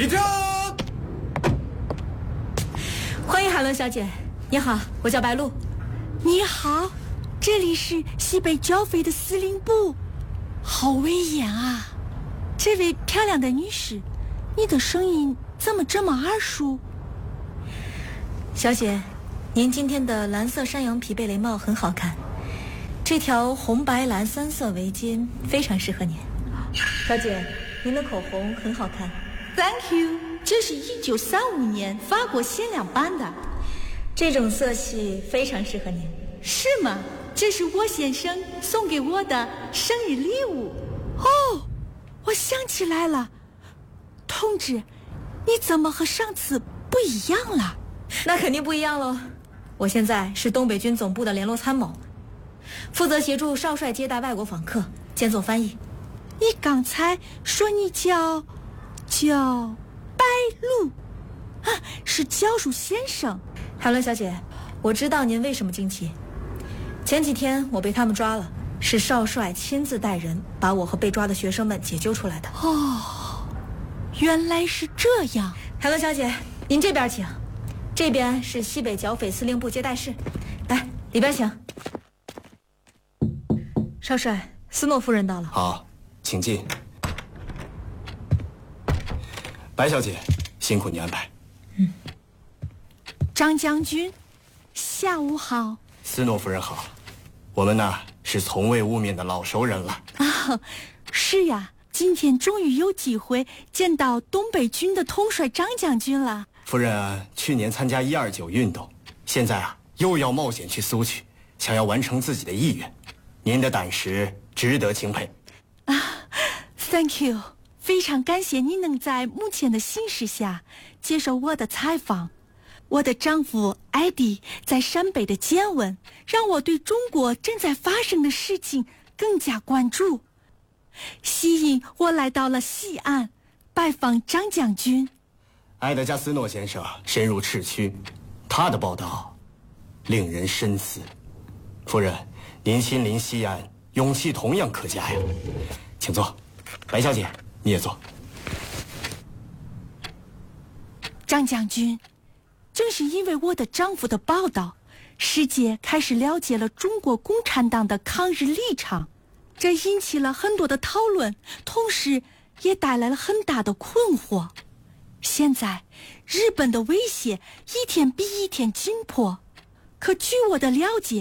立正。 欢迎海伦小姐，你好，我叫白露。 你好，这里是西北剿匪的司令部，好威严啊！这位漂亮的女士，你的声音怎么这么耳熟？ 小姐，您今天的蓝色山羊皮贝雷帽很好看，这条红白蓝3色围巾非常适合您。小姐，您的口红很好看。 Thank you， 这是1935年法国限量版的， 这种色系非常适合您。 是吗？这是我先生送给我的生日礼物。哦，我想起来了，同志，你怎么和上次不一样了？ 那肯定不一样喽。我现在是东北军总部的联络参谋，负责协助少帅接待外国访客，兼做翻译。 你刚才说你叫白露啊，是教书先生。 海伦小姐，我知道您为什么惊奇。前几天我被他们抓了，是少帅亲自带人把我和被抓的学生们解救出来的。 哦，原来是这样。 海伦小姐，您这边请，这边是西北剿匪司令部接待室，来，里边请。少帅，斯诺夫人到了。 好，请进。白小姐，辛苦你安排。 张将军，下午好。 斯诺夫人好，我们呢是从未污蔑的老熟人了。 啊，是呀，今天终于有机会见到东北军的统帅张将军了。 夫人啊，去年参加129运动，现在啊又要冒险去苏区，想要完成自己的意愿，您的胆识值得钦佩。 Thank you， 非常感谢你能在目前的形势下接受我的采访。我的丈夫艾迪在陕北的见闻，让我对中国正在发生的事情更加关注，吸引我来到了西安拜访张将军。 埃德加斯诺先生深入赤区，他的报道令人深思。夫人，您亲临西安，勇气同样可嘉呀。请坐，白小姐你也坐。 张将军，正是因为我的丈夫的报道，世界开始了解了中国共产党的抗日立场，这引起了很多的讨论，同时也带来了很大的困惑。现在日本的威胁一天比一天紧迫，可据我的了解，